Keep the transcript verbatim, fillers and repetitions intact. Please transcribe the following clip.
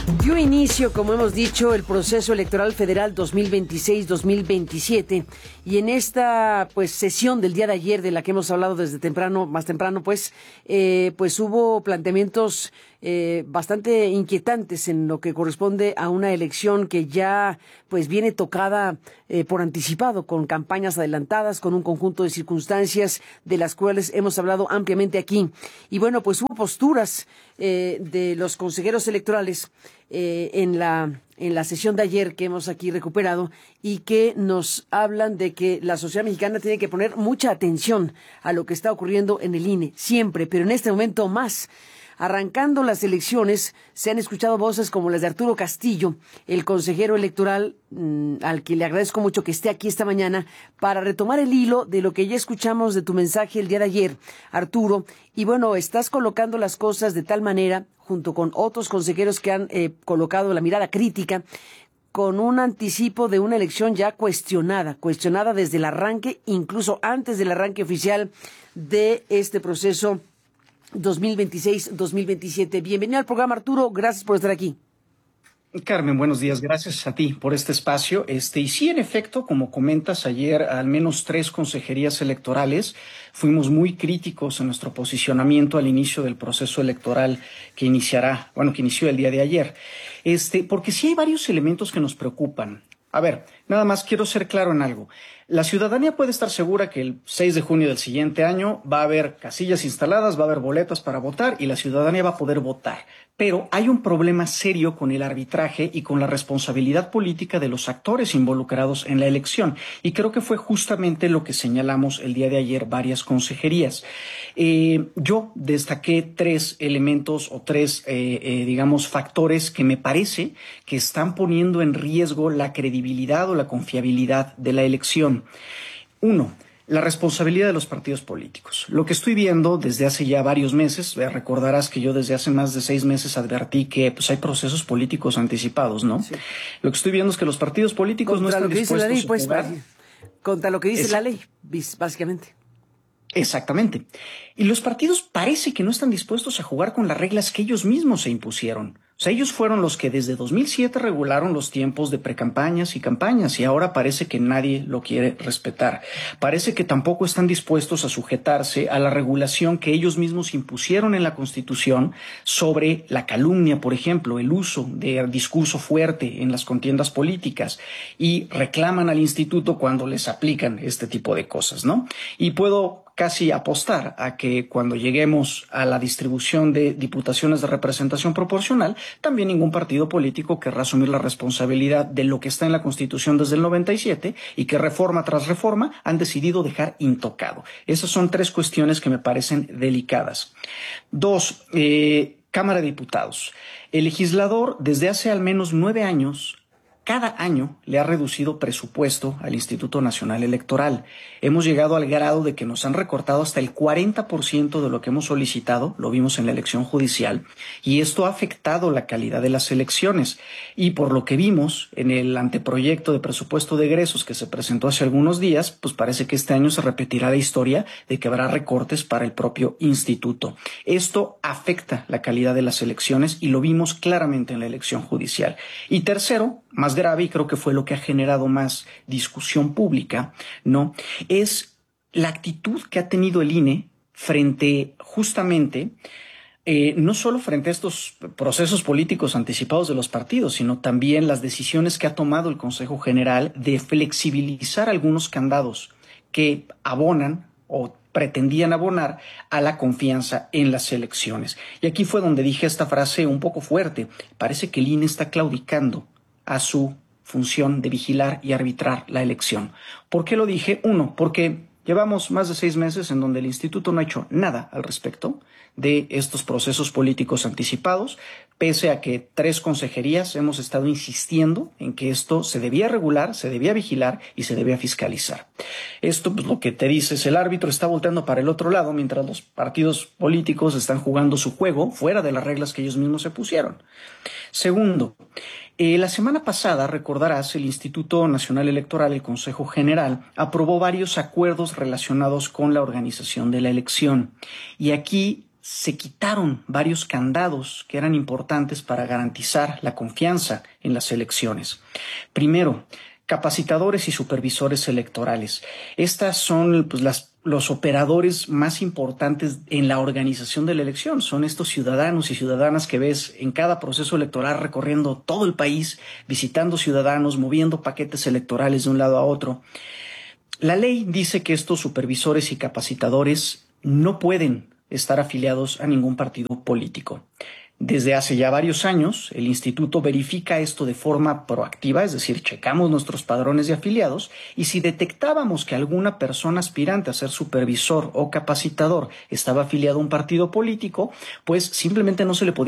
Dio inicio, como hemos dicho, el proceso electoral federal dos mil veintiséis dos mil veintisiete y en esta pues sesión del día de ayer de la que hemos hablado desde temprano, más temprano, pues, eh, pues hubo planteamientos eh, bastante inquietantes en lo que corresponde a una elección que ya pues viene tocada eh, por anticipado, con campañas adelantadas, con un conjunto de circunstancias de las cuales hemos hablado ampliamente aquí. Y bueno, pues hubo posturas eh, de los consejeros electorales eh, en la en la sesión de ayer que hemos aquí recuperado y que nos hablan de que la sociedad mexicana tiene que poner mucha atención a lo que está ocurriendo en el I N E, siempre, pero en este momento más. Arrancando las elecciones, se han escuchado voces como las de Arturo Castillo, el consejero electoral, mmm, al que le agradezco mucho que esté aquí esta mañana, para retomar el hilo de lo que ya escuchamos de tu mensaje el día de ayer, Arturo. Y bueno, estás colocando las cosas de tal manera, junto con otros consejeros que han eh, colocado la mirada crítica, con un anticipo de una elección ya cuestionada, cuestionada desde el arranque, incluso antes del arranque oficial de este proceso dos mil veintiséis dos mil veintisiete. Bienvenido al programa, Arturo. Gracias por estar aquí. Carmen, buenos días. Gracias a ti por este espacio. Este, y sí, en efecto, como comentas, ayer al menos tres consejerías electorales fuimos muy críticos en nuestro posicionamiento al inicio del proceso electoral que iniciará, bueno, que inició el día de ayer. Este, porque sí hay varios elementos que nos preocupan. A ver, nada más quiero ser claro en algo. La ciudadanía puede estar segura que el seis de junio del siguiente año va a haber casillas instaladas, va a haber boletas para votar y la ciudadanía va a poder votar. Pero hay un problema serio con el arbitraje y con la responsabilidad política de los actores involucrados en la elección. Y creo que fue justamente lo que señalamos el día de ayer varias consejerías. Eh, yo destaqué tres elementos o tres, eh, eh, digamos, factores que me parece que están poniendo en riesgo la credibilidad o la confiabilidad de la elección. Uno, la responsabilidad de los partidos políticos. Lo que estoy viendo desde hace ya varios meses, recordarás que yo desde hace más de seis meses advertí que pues, hay procesos políticos anticipados, ¿no? Sí. Lo que estoy viendo es que los partidos políticos contra no están dispuestos ley, a pues, jugar. Contra lo que dice es... la ley, básicamente. Exactamente. Y los partidos parece que no están dispuestos a jugar con las reglas que ellos mismos se impusieron. O sea, ellos fueron los que desde dos mil siete regularon los tiempos de precampañas y campañas y ahora parece que nadie lo quiere respetar. Parece que tampoco están dispuestos a sujetarse a la regulación que ellos mismos impusieron en la Constitución sobre la calumnia, por ejemplo, el uso de discurso fuerte en las contiendas políticas y reclaman al instituto cuando les aplican este tipo de cosas, ¿no? Y puedo casi apostar a que cuando lleguemos a la distribución de diputaciones de representación proporcional, también ningún partido político querrá asumir la responsabilidad de lo que está en la Constitución desde el noventa y siete y que reforma tras reforma han decidido dejar intocado. Esas son tres cuestiones que me parecen delicadas. Dos, eh, Cámara de Diputados. El legislador desde hace al menos nueve años cada año le ha reducido presupuesto al Instituto Nacional Electoral. Hemos llegado al grado de que nos han recortado hasta el cuarenta por ciento de lo que hemos solicitado, lo vimos en la elección judicial, y esto ha afectado la calidad de las elecciones. Y por lo que vimos en el anteproyecto de presupuesto de egresos que se presentó hace algunos días, pues parece que este año se repetirá la historia de que habrá recortes para el propio instituto. Esto afecta la calidad de las elecciones y lo vimos claramente en la elección judicial. Y tercero, más grave, y creo que fue lo que ha generado más discusión pública, ¿no? Es la actitud que ha tenido el I N E frente justamente, eh, no solo frente a estos procesos políticos anticipados de los partidos, sino también las decisiones que ha tomado el Consejo General de flexibilizar algunos candados que abonan o pretendían abonar a la confianza en las elecciones. Y aquí fue donde dije esta frase un poco fuerte. Parece que el I N E está claudicando a su función de vigilar y arbitrar la elección. ¿Por qué lo dije? Uno, porque llevamos más de seis meses en donde el instituto no ha hecho nada al respecto de estos procesos políticos anticipados, pese a que tres consejerías hemos estado insistiendo en que esto se debía regular, se debía vigilar y se debía fiscalizar. Esto, pues, lo que te dice es el árbitro está volteando para el otro lado mientras los partidos políticos están jugando su juego fuera de las reglas que ellos mismos se pusieron. Segundo, Eh, la semana pasada, recordarás, el Instituto Nacional Electoral, el Consejo General, aprobó varios acuerdos relacionados con la organización de la elección. Y aquí se quitaron varios candados que eran importantes para garantizar la confianza en las elecciones. Primero, capacitadores y supervisores electorales. Estas son pues, las, los operadores más importantes en la organización de la elección. Son estos ciudadanos y ciudadanas que ves en cada proceso electoral recorriendo todo el país, visitando ciudadanos, moviendo paquetes electorales de un lado a otro. La ley dice que estos supervisores y capacitadores no pueden estar afiliados a ningún partido político. Desde hace ya varios años, el instituto verifica esto de forma proactiva, es decir, checamos nuestros padrones de afiliados y si detectábamos que alguna persona aspirante a ser supervisor o capacitador estaba afiliado a un partido político, pues simplemente no se le podía